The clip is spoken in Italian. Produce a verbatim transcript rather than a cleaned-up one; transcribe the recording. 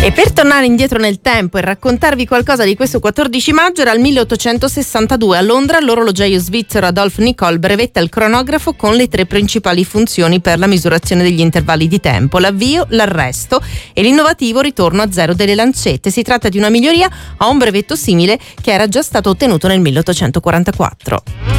E per tornare indietro nel tempo e raccontarvi qualcosa di questo quattordici maggio, era il milleottocentosessantadue. A Londra l'orologiaio svizzero Adolphe Nicole brevetta il cronografo con le tre principali funzioni per la misurazione degli intervalli di tempo: l'avvio, l'arresto e l'innovativo ritorno a zero delle lancette. Si tratta di una miglioria a un brevetto simile che era già stato ottenuto nel milleottocentoquarantaquattro.